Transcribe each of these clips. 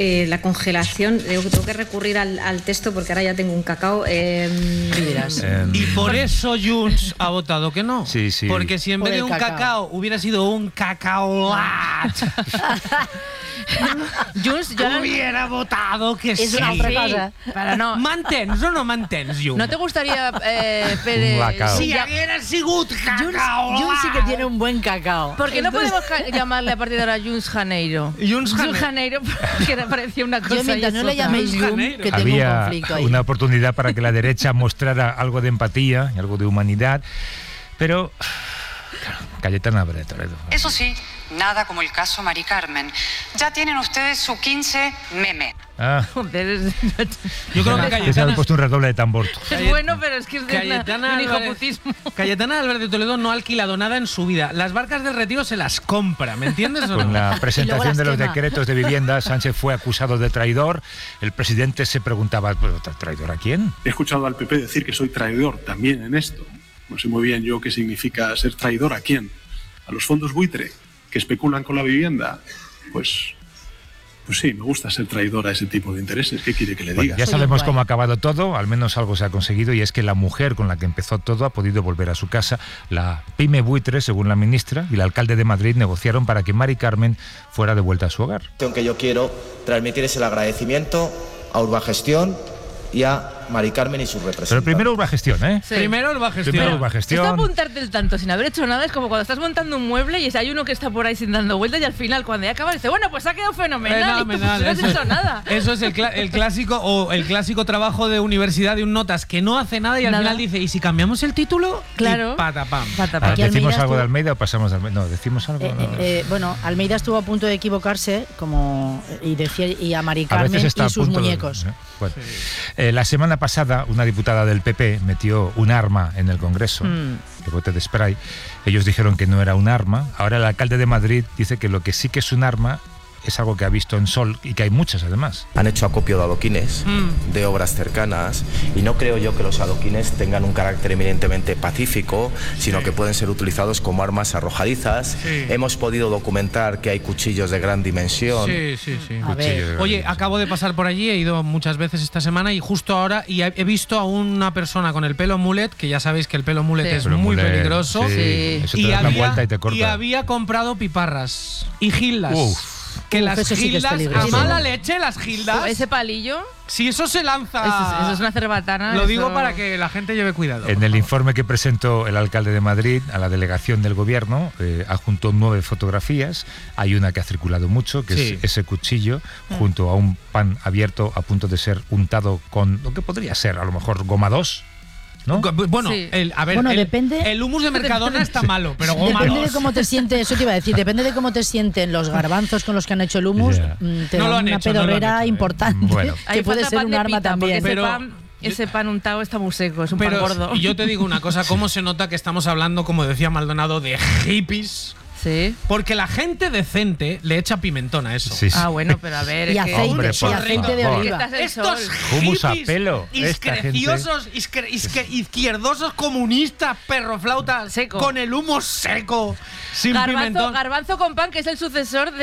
la congelación, tengo que recurrir al texto porque ahora ya tengo un cacao. Y por eso Junts ha votado que no. Sí, sí. Porque si en vez de un cacao hubiera sido un cacaolat, Junts hubiera votado que sí. És una altra cosa. Para no. Mantens o no mantens, Junts? ¿No te gustaría, Pere? Cacao. Si haguera sigut cacaolat. Junts sí que tiene un buen cacao. ¿Por qué no podemos llamarle a partir de ahora Junts Janeiro? Junts Janeiro. Janeiro, porque me parecía una cosa. Yo mientras no le llaméis Junts Jun, Janeiro. que tengo un Había conflicto ahí. una oportunidad para que la derecha mostrara algo de empatía y algo de humanidad, pero claro, Cayetana Álvarez de Toledo. Eso sí, nada como el caso Mari Carmen. Ya tienen ustedes su 15 meme. Joder, Yo creo que Que se ha Cayetana... puesto un redoble de tambor. es bueno, pero es que es de Cayetana un Álvarez, hijoputismo. Cayetana Álvarez de Toledo no ha alquilado nada en su vida. Las barcas del Retiro se las compra, ¿me entiendes o Con no? la presentación de los quema. decretos de vivienda, Sánchez fue acusado de traidor. El presidente se preguntaba, ¿traidor a quién? He escuchado al PP decir que soy traidor también en esto. No sé muy bien yo qué significa ser traidor a quién. ¿A los fondos buitre que especulan con la vivienda? Pues sí, me gusta ser traidor a ese tipo de intereses. ¿Qué quiere que le diga? Ya Soy sabemos guay. cómo ha acabado todo, al menos algo se ha conseguido, y es que la mujer con la que empezó todo ha podido volver a su casa. La pyme buitre, según la ministra, y el alcalde de Madrid negociaron para que Mari Carmen fuera de vuelta a su hogar. Lo que yo quiero transmitir es el agradecimiento a Urbagestión y a Mari Carmen y sus representantes. Pero primero Urbagestión, ¿eh? Sí. Primero el Primero gestión. Urbagestión. Esto apuntarte el tanto sin haber hecho nada es como cuando estás montando un mueble y hay uno que está por ahí sin dando vueltas y al final cuando ya acabas dice, bueno, pues ha quedado fenomenal. Y tú, pues, no has hecho nada. Eso es el clásico trabajo de universidad de un notas que no hace nada y al Nada. final dice, ¿y si cambiamos el título? Claro. Y patapam. Patapam. Aquí ¿Decimos Almeida algo de estuvo- Almeida o pasamos de Almeida? No, ¿decimos algo? No. Bueno, Almeida estuvo a punto de equivocarse y a Mari A Carmen veces está y a sus punto de- muñecos. Bueno. La semana pasada, una diputada del PP metió un arma en el Congreso, de bote de spray. Ellos dijeron que no era un arma. Ahora el alcalde de Madrid dice que lo que sí que es un arma es algo que ha visto en Sol y que hay muchas además. Han hecho acopio de adoquines de obras cercanas y no creo yo que los adoquines tengan un carácter eminentemente pacífico, sino que pueden ser utilizados como armas arrojadizas. Sí. Hemos podido documentar que hay cuchillos de gran dimensión. Sí. A ver. Oye, acabo de pasar por allí, he ido muchas veces esta semana y justo ahora he visto a una persona con el pelo mullet, que ya sabéis que el pelo mullet Sí. es Pero muy mullet, peligroso. Sí. Eso te Y das la vuelta y te corta. y había comprado piparras y gildas. Uf. Que Uf, las eso sí que es gildas, a peligroso. mala leche, las gildas. Ese palillo, Si eso se lanza. eso es una cerbatana. Lo digo eso- para que la gente lleve cuidado. En el informe que presentó el alcalde de Madrid a la delegación del gobierno, adjuntó 9 fotografías. Hay una que ha circulado mucho, que Sí. es ese cuchillo, junto a un pan abierto a punto de ser untado con lo que podría ser, a lo mejor, goma 2, ¿no? Bueno, Sí. Bueno, depende- el humus de Mercadona está malo, pero goma Depende de dos. cómo te sientes, eso te iba a decir, depende de cómo te sienten los garbanzos con los que han hecho el hummus, Ya. te No lo dan han una hecho, no lo han pedorrera hecho, importante, Bueno. que Ahí puede falta ser pan un de arma pita, también. porque Pero- ese pan untado está muy seco, es un pan Pero gordo. yo te digo una cosa, cómo se nota que estamos hablando, como decía Maldonado, de hippies. Sí. Porque la gente decente le echa pimentón a eso. Sí, sí. Ah, bueno, pero a ver. Y es que- aceite, Hombre, y por aceite de favor. oliva. Estás en Estos sol. Hummus a hippies pelo, esta gente. isqureciosos, izquierdosos, comunistas, perroflautas, Seco. con el humo seco, sin Garbanzo, pimentón. garbanzo con pan, que es el sucesor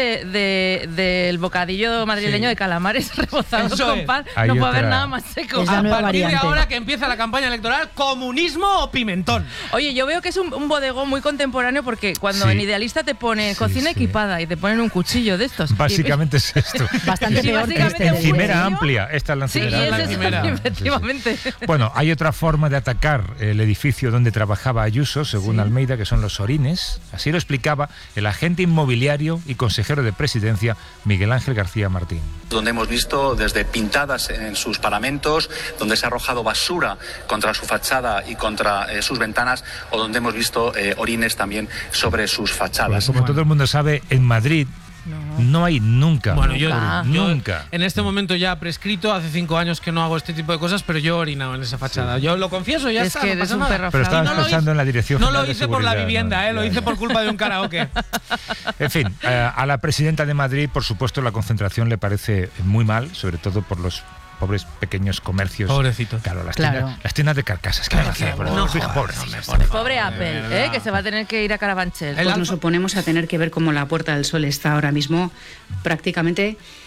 del bocadillo madrileño Sí. de calamares rebozados Eso con es. pan. Hay No puede haber otra. nada más seco. Es la A nueva partir de variante. ahora que empieza la campaña electoral, ¿comunismo o pimentón? Oye, yo veo que es un bodegón muy contemporáneo porque cuando Sí. en Idealista te pone cocina sí. equipada y te ponen un cuchillo de estos. Básicamente es esto. Bastante Sí, peor que básicamente este. un Encimera cuchillo. amplia, esta es la Sí, encimera es amplia. eso, encimera. efectivamente. Bueno, hay otra forma de atacar el edificio donde trabajaba Ayuso, según Almeida, que son los orines. Así lo explicaba el agente inmobiliario y consejero de presidencia, Miguel Ángel García Martín. Donde hemos visto desde pintadas en sus paramentos, donde se ha arrojado basura contra su fachada y contra sus ventanas, o donde hemos visto orines también sobre sus fachadas. Como todo el mundo sabe, en Madrid no hay nunca. Bueno, yo nunca. en este momento ya prescrito, hace 5 años que no hago este tipo de cosas, pero yo he orinado en esa fachada. Yo lo confieso, ya Es está, que no eres pasa un nada. perro Pero flauta. estabas Y no lo pensando hice- en la Dirección No General lo de hice por la Seguridad, vivienda, ¿no? lo Ya, hice ya. por culpa de un karaoke. En fin, a la presidenta de Madrid, por supuesto, la concentración le parece muy mal, sobre todo por los pobres pequeños comercios. Pobrecitos. Claro, las, Claro. Tiendas, las tiendas de carcasas. ¿Qué van a hacer? Pobre Apple, que se va a tener que ir a Carabanchel. El Pues nos oponemos a tener que ver cómo la Puerta del Sol está ahora mismo prácticamente